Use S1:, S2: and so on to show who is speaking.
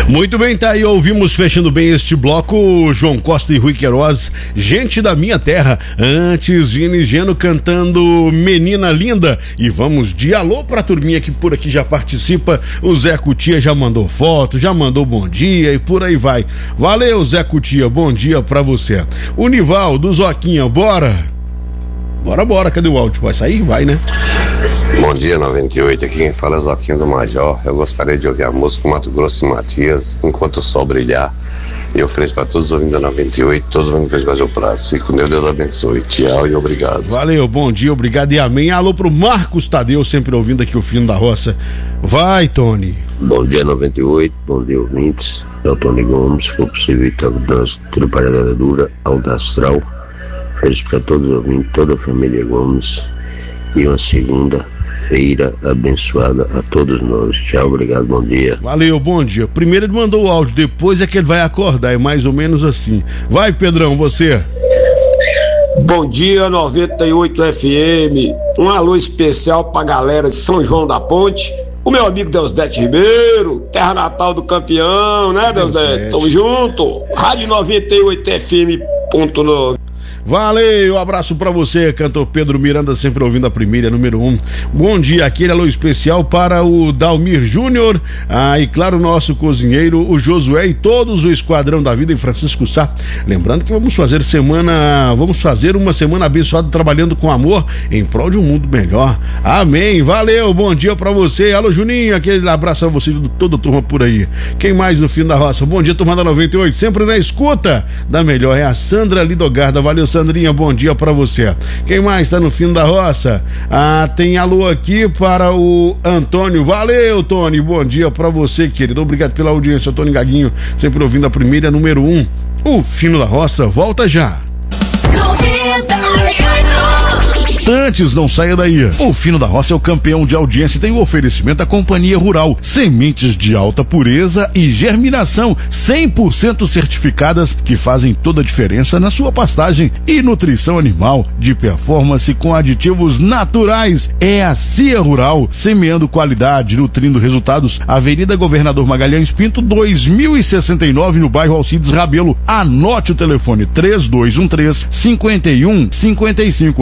S1: Muito bem, tá aí, ouvimos fechando bem este bloco, João Costa e Rui Queiroz, Gente da Minha Terra. Antes, Gino e Geno cantando Menina Linda. E vamos de alô pra turminha que por aqui já participa. O Zé Cutia já mandou foto, já mandou bom dia e por aí vai. Valeu, Zé Cutia, bom dia pra você. O Nivaldo, Zoquinha, bora? Bora, cadê o áudio? Vai sair? Vai, né?
S2: Bom dia, 98, aqui quem fala é Zoquinha do Major. Eu gostaria de ouvir a música Mato Grosso e Matias, Enquanto o Sol Brilhar. E eu ofereço para todos os ouvintes da 98, todos os ouvintes do Brasil Prazo. Fico com Deus, Deus abençoe. Tchau e obrigado.
S1: Valeu, bom dia, obrigado e amém. Alô pro Marcos Tadeu, sempre ouvindo aqui o Fino da Roça. Vai, Tony.
S3: Bom dia, 98, bom dia, ouvintes. É o Tony Gomes, se for possível, Itaco Dança, Tripalhada Dura, Alda Astral. Feliz para todos os ouvintes, toda a família Gomes. E uma segunda-feira abençoada a todos nós. Tchau, obrigado, bom dia.
S1: Valeu, bom dia. Primeiro ele mandou o áudio, depois é que ele vai acordar, é mais ou menos assim. Vai, Pedrão, você.
S4: Bom dia, 98 FM. Um alô especial pra galera de São João da Ponte. O meu amigo Deusdete Ribeiro, terra natal do campeão, né, Deusdete? Tamo junto. Rádio 98 FM.9.
S1: Valeu, abraço pra você, cantor Pedro Miranda, sempre ouvindo a primeira, número 1. Bom dia, aquele alô especial para o Dalmir Júnior, e claro, o nosso cozinheiro, o Josué e todos o Esquadrão da Vida e Francisco Sá. Lembrando que vamos fazer uma semana abençoada trabalhando com amor em prol de um mundo melhor. Amém, valeu, bom dia pra você. Alô, Juninho, aquele abraço a você de toda a turma por aí. Quem mais no Fino da Roça? Bom dia, turma da 98, sempre na escuta da melhor, é a Sandra Lidogarda. Valeu, Sandrinha, bom dia pra você. Quem mais tá no Fino da Roça? Tem alô aqui para o Antônio. Valeu, Tony, bom dia pra você, querido. Obrigado pela audiência, Tony Gaguinho, sempre ouvindo a primeira, número 1. O Fino da Roça volta já. Antes, não saia daí. O Fino da Roça é o campeão de audiência e tem o oferecimento da Companhia Rural. Sementes de alta pureza e germinação 100% certificadas que fazem toda a diferença na sua pastagem e nutrição animal de performance com aditivos naturais. É a CIA Rural, semeando qualidade, nutrindo resultados. Avenida Governador Magalhães Pinto, 2069, no bairro Alcides Rabelo. Anote o telefone 3213-5155.